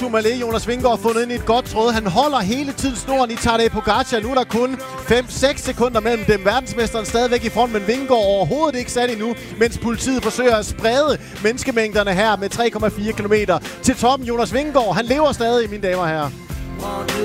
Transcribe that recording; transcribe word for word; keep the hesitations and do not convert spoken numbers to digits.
Dumoulin, Jonas Vingegaard, fundet ind i et godt tråd. Han holder hele tiden snoren i Tadej Pogačar. Nu er der kun fem seks sekunder mellem dem. Verdensmesteren stadigvæk i front, men Vingegaard overhovedet ikke sat endnu, mens politiet forsøger at sprede menneskemængderne her med tre komma fire kilometer til toppen. Jonas Vingegaard, han lever stadig, mine damer og herrer.